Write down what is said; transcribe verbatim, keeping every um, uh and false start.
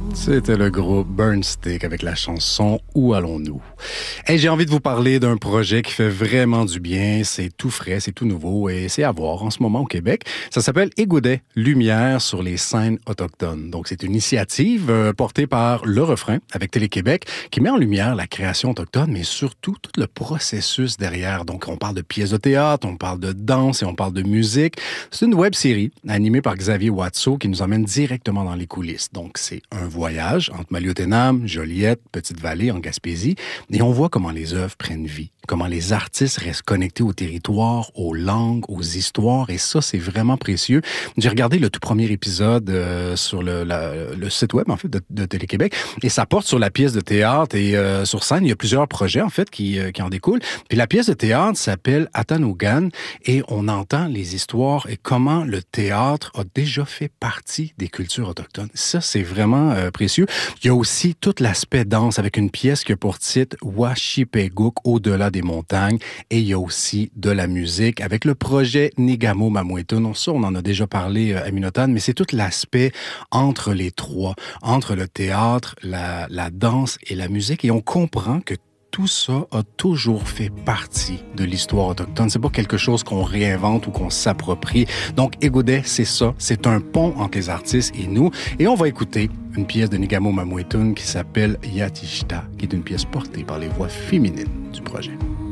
C'était le groupe Burnstick avec la chanson « Où allons-nous ». Hey, j'ai envie de vous parler d'un projet qui fait vraiment du bien. C'est tout frais, c'est tout nouveau et c'est à voir en ce moment au Québec. Ça s'appelle Égoudet, lumière sur les scènes autochtones. Donc, c'est une initiative euh, portée par Le Refrain avec Télé-Québec qui met en lumière la création autochtone, mais surtout tout le processus derrière. Donc, on parle de pièces de théâtre, on parle de danse et on parle de musique. C'est une web-série animée par Xavier Watso qui nous emmène directement dans les coulisses. Donc, c'est un voyage entre Maliotenam, Joliette, Petite-Vallée en Gaspésie et on voit comment les œuvres prennent vie, comment les artistes restent connectés au territoire, aux langues, aux histoires et ça, c'est vraiment précieux. J'ai regardé le tout premier épisode euh, sur le, la, le site web en fait de, de Télé-Québec et ça porte sur la pièce de théâtre et euh, sur scène, il y a plusieurs projets en fait qui, euh, qui en découlent. Puis la pièce de théâtre s'appelle Atanugan et on entend les histoires et comment le théâtre a déjà fait partie des cultures autochtones. Ça, c'est vraiment euh, précieux. Il y a aussi tout l'aspect danse avec une pièce qui a pour titre Washipeguk, au-delà des montagnes. Et il y a aussi de la musique avec le projet Nigamo Mamouetun. Ça, on en a déjà parlé euh, à Minotan, mais c'est tout l'aspect entre les trois, entre le théâtre, la, la danse et la musique. Et on comprend que tout ça a toujours fait partie de l'histoire autochtone. C'est pas quelque chose qu'on réinvente ou qu'on s'approprie. Donc, Égoudet, c'est ça. C'est un pont entre les artistes et nous. Et on va écouter une pièce de Nigamo Mamouetun qui s'appelle Yatishta, qui est une pièce portée par les voix féminines du projet.